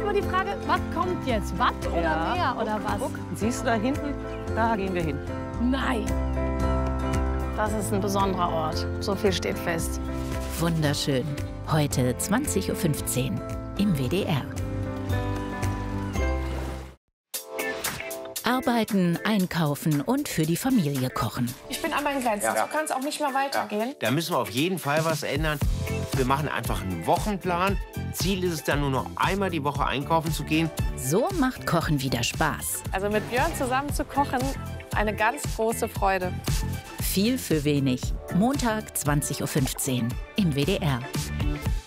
immer die Frage, was kommt jetzt? Watt oder Meer oder was? Guck, siehst du da hinten? Da gehen wir hin. Nein. Das ist ein besonderer Ort. So viel steht fest. Wunderschön. Heute 20:15 Uhr im WDR. Arbeiten, einkaufen und für die Familie kochen. Ich bin an meinen Grenzen. So kann es auch nicht mehr weitergehen. Da müssen wir auf jeden Fall was ändern. Wir machen einfach einen Wochenplan. Ziel ist es dann nur noch einmal die Woche einkaufen zu gehen. So macht Kochen wieder Spaß. Also mit Björn zusammen zu kochen, eine ganz große Freude. Viel für wenig. Montag 20:15 Uhr im WDR.